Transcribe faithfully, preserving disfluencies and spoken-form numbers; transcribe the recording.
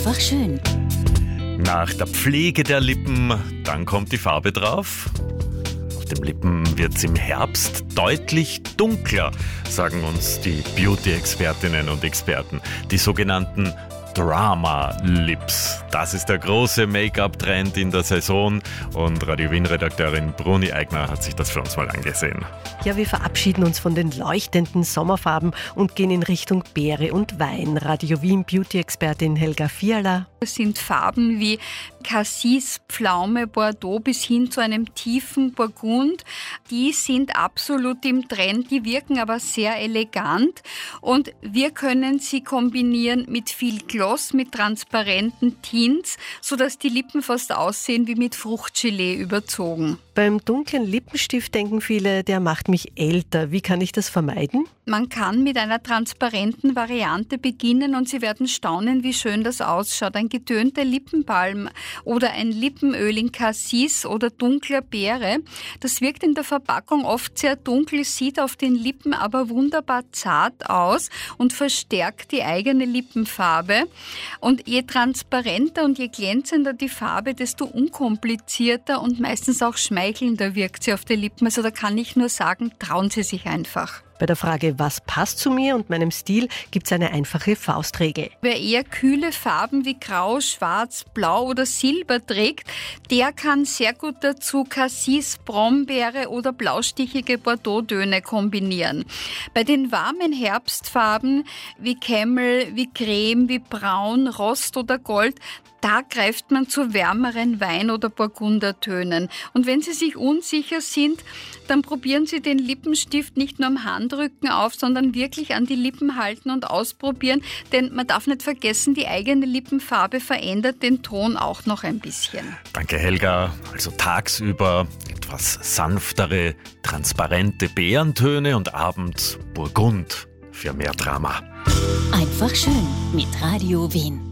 Einfach schön. Nach der Pflege der Lippen, dann kommt die Farbe drauf. Auf den Lippen wird es im Herbst deutlich dunkler, sagen uns die Beauty-Expertinnen und Experten. Die sogenannten Drama Lips. Das ist der große Make-up-Trend in der Saison und Radio Wien-Redakteurin Bruni Eigner hat sich das für uns mal angesehen. Ja, wir verabschieden uns von den leuchtenden Sommerfarben und gehen in Richtung Beere und Wein. Radio Wien Beauty-Expertin Helga Fiala. Es sind Farben wie Cassis, Pflaume, Bordeaux bis hin zu einem tiefen Burgund. Die sind absolut im Trend, die wirken aber sehr elegant und wir können sie kombinieren mit viel Gloss, mit transparenten Tints, sodass die Lippen fast aussehen wie mit Fruchtgelee überzogen. Beim dunklen Lippenstift denken viele, der macht mich älter. Wie kann ich das vermeiden? Man kann mit einer transparenten Variante beginnen und Sie werden staunen, wie schön das ausschaut. Ein getönter Lippenbalm oder ein Lippenöl in Cassis oder dunkler Beere. Das wirkt in der Verpackung oft sehr dunkel, sieht auf den Lippen aber wunderbar zart aus und verstärkt die eigene Lippenfarbe. Und je transparenter und je glänzender die Farbe, desto unkomplizierter und meistens auch schmeichelnder wirkt sie auf die Lippen. Also da kann ich nur sagen, trauen Sie sich einfach. Bei der Frage, was passt zu mir und meinem Stil, gibt es eine einfache Faustregel. Wer eher kühle Farben wie Grau, Schwarz, Blau oder Silber trägt, der kann sehr gut dazu Cassis, Brombeere oder blaustichige Bordeaux-Töne kombinieren. Bei den warmen Herbstfarben wie Camel, wie Creme, wie Braun, Rost oder Gold, da greift man zu wärmeren Wein- oder Burgundertönen. Und wenn Sie sich unsicher sind, dann probieren Sie den Lippenstift nicht nur am Handrücken auf, sondern wirklich an die Lippen halten und ausprobieren. Denn man darf nicht vergessen, die eigene Lippenfarbe verändert den Ton auch noch ein bisschen. Danke, Helga. Also tagsüber etwas sanftere, transparente Beerentöne und abends Burgund für mehr Drama. Einfach schön mit Radio Wien.